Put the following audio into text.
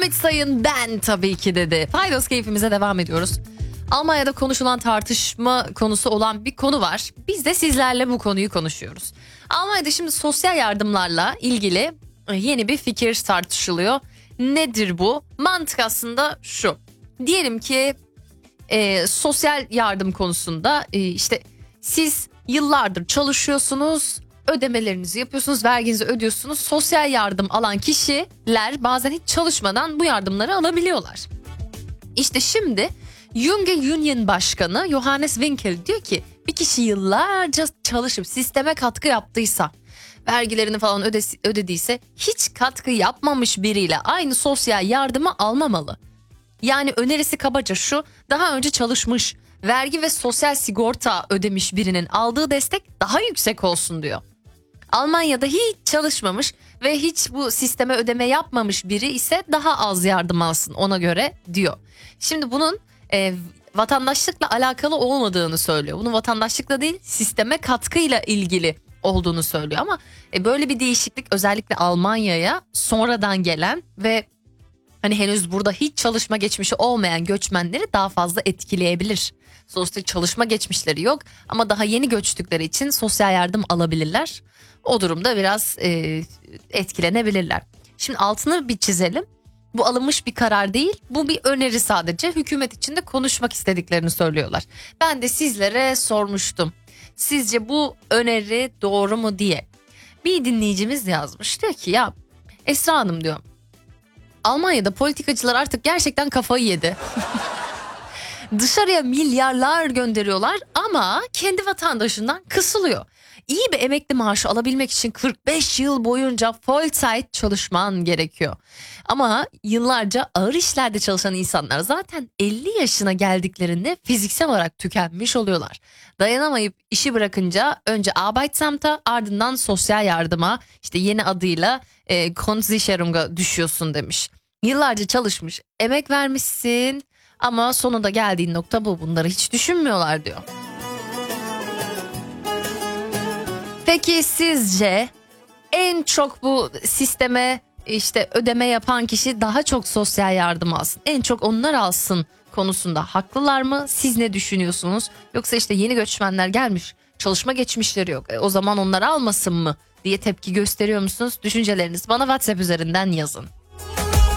Ümit Sayın ben tabii ki dedi. Paydos keyfimize devam ediyoruz. Almanya'da konuşulan tartışma konusu olan bir konu var. Biz de sizlerle bu konuyu konuşuyoruz. Almanya'da şimdi sosyal yardımlarla ilgili yeni bir fikir tartışılıyor. Nedir bu? Mantık aslında şu. Diyelim ki sosyal yardım konusunda işte siz yıllardır çalışıyorsunuz, ödemelerinizi yapıyorsunuz, verginizi ödüyorsunuz. Sosyal yardım alan kişiler bazen hiç çalışmadan bu yardımları alabiliyorlar. İşte şimdi Junge Union Başkanı Johannes Winkel diyor ki bir kişi yıllarca çalışıp sisteme katkı yaptıysa, vergilerini falan ödediyse hiç katkı yapmamış biriyle aynı sosyal yardımı almamalı. Yani önerisi kabaca şu: daha önce çalışmış, vergi ve sosyal sigorta ödemiş birinin aldığı destek daha yüksek olsun diyor. Almanya'da hiç çalışmamış ve hiç bu sisteme ödeme yapmamış biri ise daha az yardım alsın ona göre diyor. Şimdi bunun vatandaşlıkla alakalı olmadığını söylüyor. Bunun vatandaşlıkla değil, sisteme katkıyla ilgili olduğunu söylüyor ama böyle bir değişiklik özellikle Almanya'ya sonradan gelen ve hani henüz burada hiç çalışma geçmişi olmayan göçmenleri daha fazla etkileyebilir. Sonuçta çalışma geçmişleri yok ama daha yeni göçtükleri için sosyal yardım alabilirler. O durumda biraz etkilenebilirler. Şimdi altını bir çizelim. Bu alınmış bir karar değil, bu bir öneri sadece. Hükümet içinde konuşmak istediklerini söylüyorlar. Ben de sizlere sormuştum. Sizce bu öneri doğru mu diye. Bir dinleyicimiz yazmış. Diyor ki ya Esra Hanım diyor, Almanya'da politikacılar artık gerçekten kafayı yedi. Dışarıya milyarlar gönderiyorlar ama kendi vatandaşından kısılıyor. İyi bir emekli maaşı alabilmek için 45 yıl boyunca Vollzeit çalışman gerekiyor. Ama yıllarca ağır işlerde çalışan insanlar zaten 50 yaşına geldiklerinde fiziksel olarak tükenmiş oluyorlar. Dayanamayıp işi bırakınca önce Arbeitsamt'a, ardından sosyal yardıma, işte yeni adıyla Grundsicherung'a düşüyorsun demiş. Yıllarca çalışmış, emek vermişsin ama sonunda geldiğin nokta bu. Bunları hiç düşünmüyorlar diyor. Peki sizce en çok bu sisteme işte ödeme yapan kişi daha çok sosyal yardım alsın, en çok onlar alsın konusunda haklılar mı? Siz ne düşünüyorsunuz? Yoksa işte yeni göçmenler gelmiş, çalışma geçmişleri yok, o zaman onları almasın mı diye tepki gösteriyor musunuz? Düşüncelerinizi bana WhatsApp üzerinden yazın.